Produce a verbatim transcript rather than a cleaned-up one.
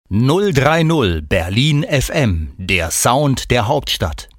null drei null Berlin F M, der Sound der Hauptstadt.